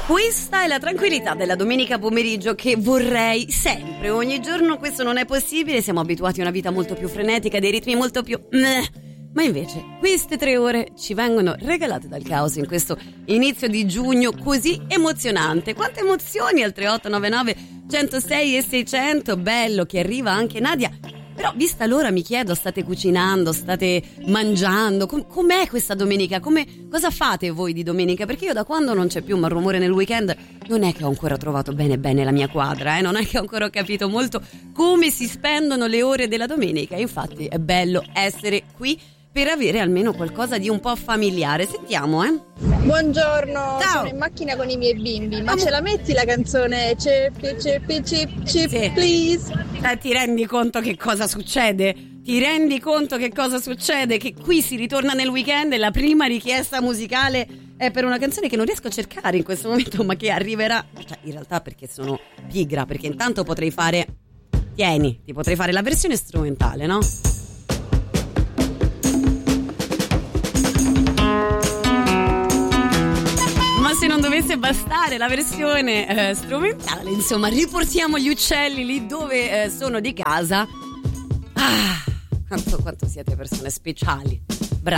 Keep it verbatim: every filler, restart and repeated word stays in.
Questa è la tranquillità della domenica pomeriggio che vorrei sempre, ogni giorno. Questo non è possibile, siamo abituati a una vita molto più frenetica, dei ritmi molto più... Ma invece queste tre ore ci vengono regalate dal caos in questo inizio di giugno così emozionante. Quante emozioni al tre otto nove nove uno zero sei e seicento. Bello che arriva anche Nadia. Però vista l'ora mi chiedo, state cucinando, state mangiando, Com- com'è questa domenica? Come, cosa fate voi di domenica? Perché io da quando non c'è più un rumore nel weekend non è che ho ancora trovato bene bene la mia quadra, eh? Non è che ho ancora capito molto come si spendono le ore della domenica. Infatti è bello essere qui per avere almeno qualcosa di un po' familiare. Sentiamo, eh. Buongiorno, ciao. Sono in macchina con i miei bimbi, ma Am- ce la metti la canzone Chip Chip Chip Chip Sì. please? Eh, ti rendi conto che cosa succede? Ti rendi conto che cosa succede? Che qui si ritorna nel weekend e la prima richiesta musicale è per una canzone che non riesco a cercare in questo momento, ma che arriverà. Cioè, in realtà perché sono pigra, perché intanto potrei fare... Tieni, ti potrei fare la versione strumentale, no? Ma se non dovesse bastare la versione eh, strumentale, insomma, riportiamo gli uccelli lì dove eh, sono di casa. Ah, quanto, quanto siete persone speciali.